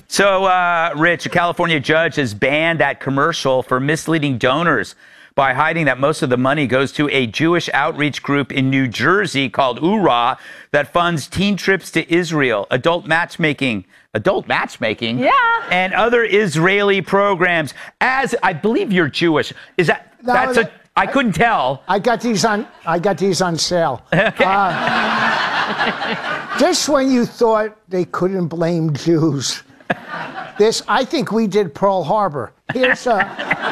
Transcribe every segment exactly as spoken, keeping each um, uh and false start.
So, uh, Rich, a California judge has banned that commercial for misleading donors by hiding that most of the money goes to a Jewish outreach group in New Jersey called U R A that funds teen trips to Israel, adult matchmaking, adult matchmaking, yeah, and other Israeli programs. As I believe you're Jewish, is that No, that's that, a? I couldn't tell. I got these on. I got these on sale. Okay. Uh, just when you thought they couldn't blame Jews, this I think we did Pearl Harbor. Here's a.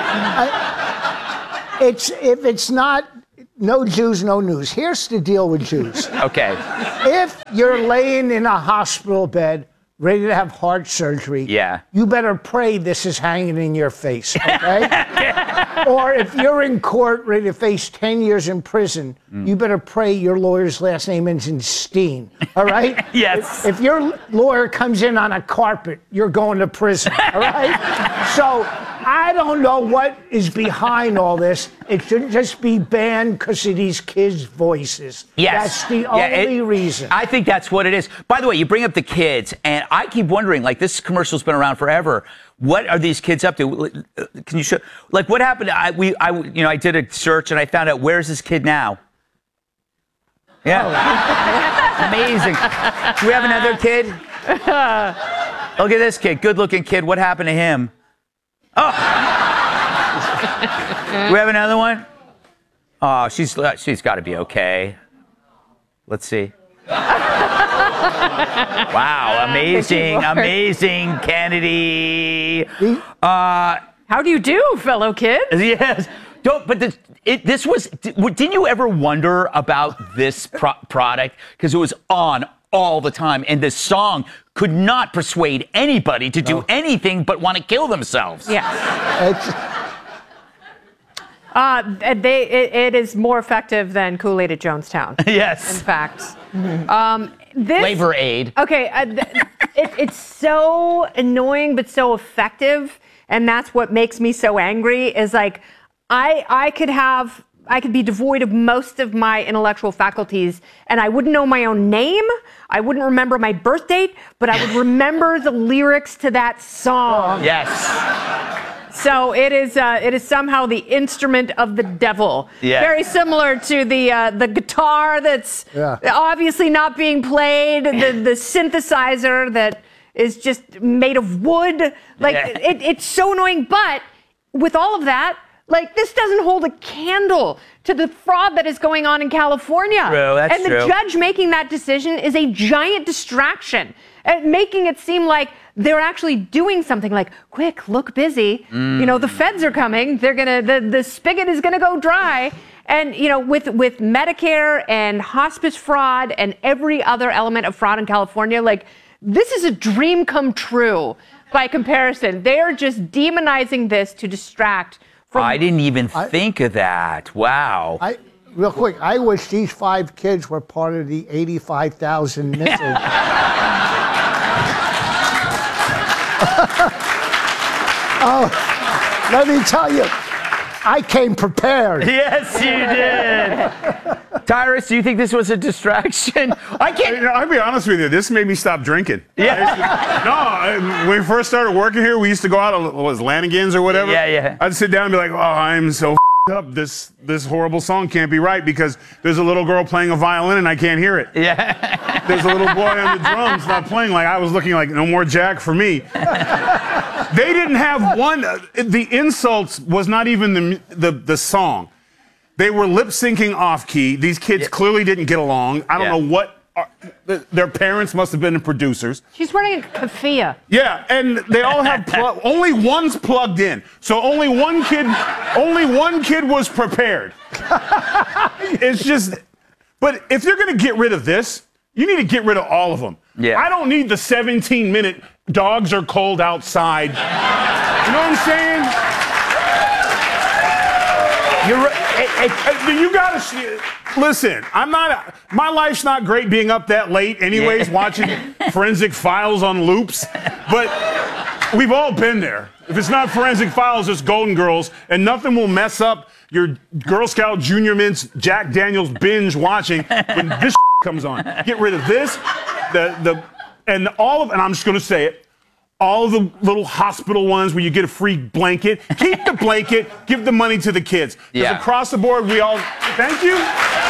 I, it's if it's not no Jews, no news. Here's the deal with Jews. Okay. If you're laying in a hospital bed, ready to have heart surgery, yeah, you better pray this is hanging in your face, okay? Or if you're in court ready to face ten years in prison, mm. you better pray your lawyer's last name ends in Steen, all right? Yes. If, if your lawyer comes in on a carpet, you're going to prison, all right? So I don't know what is behind all this. It should just be banned because of these kids' voices. Yes. That's the yeah, only it, reason. I think that's what it is. By the way, you bring up the kids, and I keep wondering, like, this commercial's been around forever. What are these kids up to? Can you show, like, what happened? I, we, I, you know, I did a search, and I found out, where's this kid now? Yeah. Oh. Amazing. Do we have another kid? Look at this kid, good-looking kid. What happened to him? Oh. Do we have another one? Oh, she's she's got to be okay. Let's see. Wow, amazing, amazing, Kennedy. Uh, How do you do, fellow kids? Yes. Don't. But this, it, this was. Didn't you ever wonder about this pro product? Because it was on all the time, and this song could not persuade anybody to do no. anything but want to kill themselves. Yes. Uh, they, it, it is more effective than Kool-Aid at Jonestown. Yes. In fact. Mm-hmm. um, this, Flavor Aid. Okay. Uh, it, it's so annoying, but so effective. And that's what makes me so angry is like, I, I could have, I could be devoid of most of my intellectual faculties and I wouldn't know my own name. I wouldn't remember my birth date, but I would remember the lyrics to that song. Yes. So it is. Uh, it is somehow the instrument of the devil. Yeah. Very similar to the uh, the guitar that's yeah. obviously not being played. The the synthesizer that is just made of wood. Like yeah. it, it's so annoying. But with all of that, like this doesn't hold a candle to the fraud that is going on in California. True, that's and the true. judge making that decision is a giant distraction, and making it seem like they're actually doing something like, quick, look busy. Mm. You know, the feds are coming. They're going to, the, the spigot is going to go dry. And, you know, with, with Medicare and hospice fraud and every other element of fraud in California, like, this is a dream come true by comparison. They're just demonizing this to distract from. I didn't even I, think of that. Wow. I, real quick, I wish these five kids were part of the eighty-five thousand missing. Oh, let me tell you, I came prepared. Yes, you did. Tyrus, do you think this was a distraction? I can't. I'll be honest with you. This made me stop drinking. Yeah. To, no, I, when we first started working here, we used to go out, what was it, Lanigan's or whatever? Yeah, yeah. I'd sit down and be like, oh, I'm so up. This this horrible song can't be right because there's a little girl playing a violin and I can't hear it. Yeah. There's a little boy on the drums not playing. Like I was looking like no more Jack for me. They didn't have one. Uh, the insults was not even the the the song. They were lip syncing off key. These kids yeah. clearly didn't get along. I don't yeah. know what. Are, their parents must have been the producers. She's wearing a keffiyeh. Yeah, and they all have pl- only one's plugged in, so only one kid, only one kid was prepared. It's just, but if you're gonna get rid of this, you need to get rid of all of them. Yeah. I don't need the seventeen minute dogs are cold outside. You know what I'm saying? You're right. Hey, hey, you gotta see. Listen, I'm not. My life's not great being up that late, anyways, yeah. watching Forensic Files on loops. But we've all been there. If it's not Forensic Files, it's Golden Girls, and nothing will mess up your Girl Scout Junior Mints Jack Daniels binge watching when this comes on. Get rid of this, the the, and all of. And I'm just gonna say it. all the little hospital ones where you get a free blanket. Keep the blanket, give the money to the kids. Because Yeah. across the board, we all, thank you.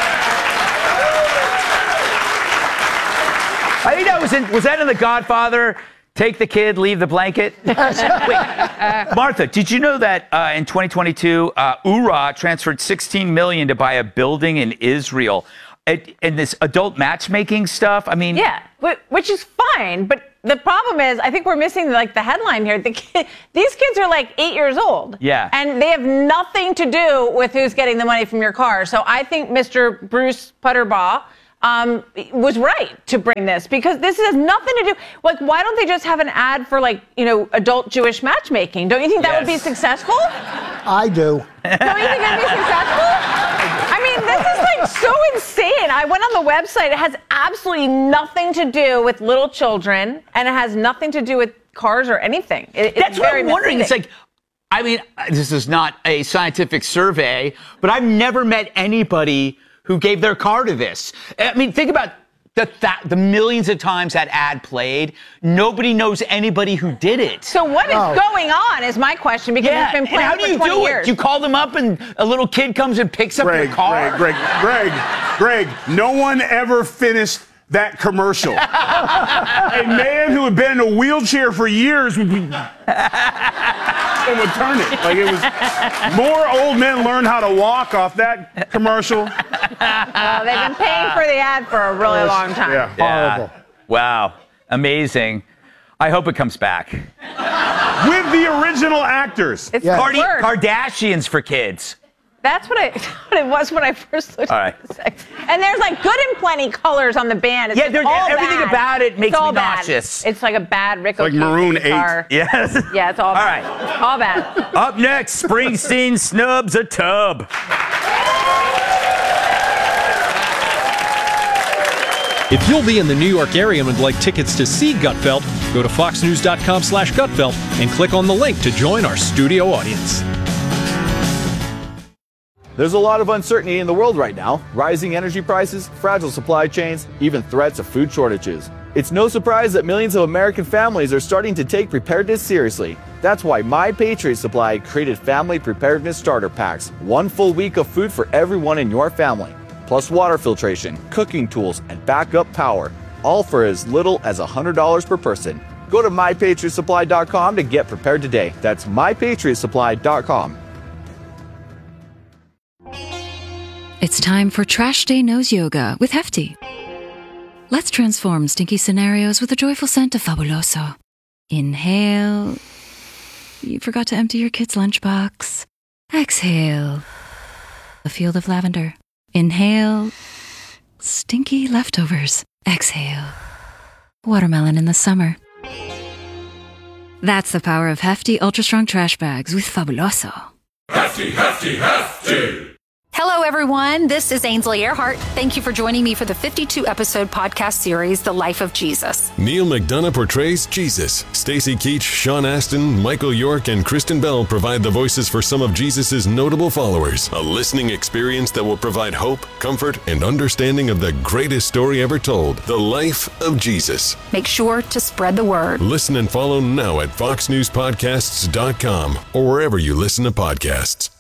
I think that was in, was that in The Godfather? Take the kid, leave the blanket. Wait, Martha, did you know that uh, in twenty twenty-two, uh, U R A transferred sixteen million dollars to buy a building in Israel? And, and this adult matchmaking stuff, I mean... Yeah, wh- which is fine, but the problem is, I think we're missing like the headline here. The kid, these kids are like eight years old. Yeah. And they have nothing to do with who's getting the money from your car. So I think Mister Bruce Putterbaugh um, was right to bring this, because this has nothing to do, like, why don't they just have an ad for, like, you know, adult Jewish matchmaking? Don't you think that Yes. would be successful? I do. Don't you think that'd be successful? I mean, this is like so insane. I went on the website. It has absolutely nothing to do with little children, and it has nothing to do with cars or anything. It, it's That's what very I'm wondering. It's misleading. like, I mean, this is not a scientific survey, but I've never met anybody who gave their car to this. I mean, think about the th- the millions of times that ad played. Nobody knows anybody who did it. So what is Oh. going on is my question, because Yeah, it's been and playing how for do you twenty do years. it? You call them up and a little kid comes and picks up Greg, your car? Greg, Greg, Greg, Greg, no one ever finished that commercial. A man who had been in a wheelchair for years would be and would turn it. Like, it was more old men learned how to walk off that commercial. Uh, they've been paying for the ad for a really long time. Yeah. Yeah. Horrible. Wow. Amazing. I hope it comes back. With the original actors. It's Yeah. the Cardi- word. Kardashians for kids. That's what, I, what it was when I first looked All at right. it. And there's like good and plenty colors on the band. It's Yeah, just there- all everything bad. about it makes It's all me bad. nauseous. It's like a bad Rick like Ocasek Maroon eight. guitar. Yes. Yeah, it's all All bad. right. All bad. Up next, Springsteen snubs a tub. If you'll be in the New York area and would like tickets to see Gutfeld, go to foxnews.com slash Gutfeld and click on the link to join our studio audience. There's a lot of uncertainty in the world right now. Rising energy prices, fragile supply chains, even threats of food shortages. It's no surprise that millions of American families are starting to take preparedness seriously. That's why My Patriot Supply created Family Preparedness Starter Packs. One full week of food for everyone in your family. Plus water filtration, cooking tools, and backup power. All for as little as one hundred dollars per person. Go to my patriot supply dot com to get prepared today. That's my patriot supply dot com. It's time for Trash Day Nose Yoga with Hefty. Let's transform stinky scenarios with a joyful scent of Fabuloso. Inhale. You forgot to empty your kid's lunchbox. Exhale. A field of lavender. Inhale. Stinky leftovers. Exhale. Watermelon in the summer. That's the power of Hefty Ultra Strong Trash Bags with Fabuloso. Hefty, hefty, hefty. Hello, everyone. This is Ainsley Earhart. Thank you for joining me for the fifty-two episode podcast series, The Life of Jesus. Neil McDonough portrays Jesus. Stacey Keach, Sean Astin, Michael York, and Kristen Bell provide the voices for some of Jesus' notable followers. A listening experience that will provide hope, comfort, and understanding of the greatest story ever told, The Life of Jesus. Make sure to spread the word. Listen and follow now at fox news podcasts dot com or wherever you listen to podcasts.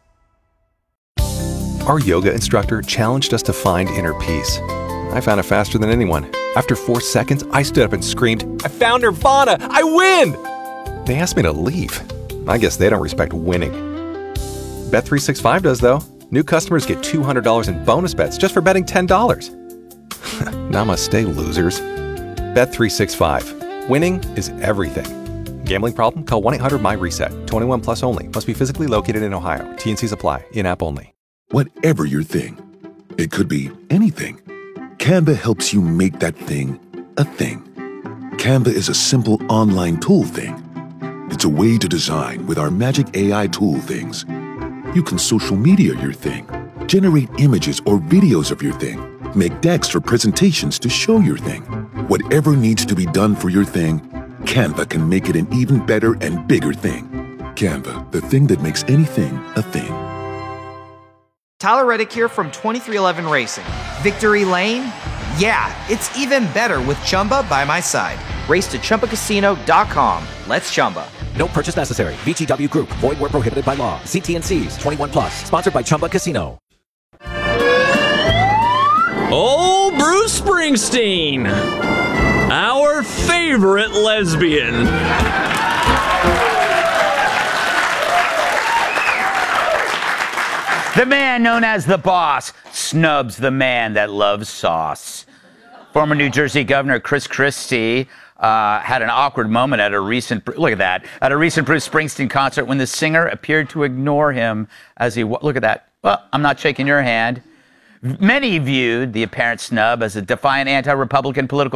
Our yoga instructor challenged us to find inner peace. I found it faster than anyone. After four seconds, I stood up and screamed, "I found Nirvana! I win!" They asked me to leave. I guess they don't respect winning. Bet three sixty-five does, though. New customers get two hundred dollars in bonus bets just for betting ten dollars. Namaste, losers. Bet three sixty-five. Winning is everything. Gambling problem? Call one eight hundred my reset. twenty-one plus only. Must be physically located in Ohio. T and Cs apply. In-app only. Whatever your thing, it could be anything. Canva helps you make that thing a thing. Canva is a simple online tool thing. It's a way to design with our magic A I tool things. You can social media your thing, generate images or videos of your thing, make decks for presentations to show your thing. Whatever needs to be done for your thing, Canva can make it an even better and bigger thing. Canva, the thing that makes anything a thing. Tyler Reddick here from twenty-three eleven Racing. Victory Lane? Yeah, it's even better with Chumba by my side. Race to Chumba Casino dot com. Let's Chumba. No purchase necessary. V G W Group. Void where prohibited by law. See T and C's. twenty-one plus. Sponsored by Chumba Casino. Oh, Bruce Springsteen, our favorite lesbian. The man known as the boss snubs the man that loves sauce. Former New Jersey Governor Chris Christie uh, had an awkward moment at a recent, look at that, at a recent Bruce Springsteen concert when the singer appeared to ignore him as he, look at that. Well, I'm not shaking your hand. Many viewed the apparent snub as a defiant anti-Republican political